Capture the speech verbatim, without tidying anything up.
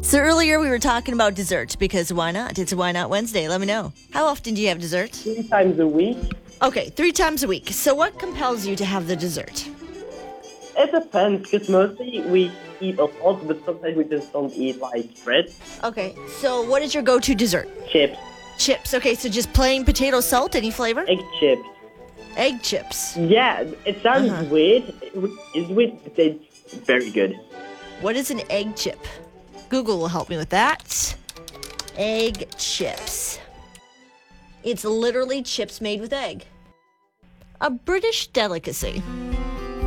So earlier we were talking about dessert because why not? It's a Why Not Wednesday. Let me know. How often do you have dessert? Three times a week. Okay, three times a week. So what compels you to have the dessert? It depends, because mostly we eat a lot, but sometimes we just don't eat, like, bread. Okay, so what is your go-to dessert? Chips. Chips. Okay, so just plain potato salt, any flavor? Egg chips. Egg chips. Yeah, it sounds Uh-huh. weird. It's weird, but it's very good. What is an egg chip? Google will help me with that. Egg chips. It's literally chips made with egg. A British delicacy.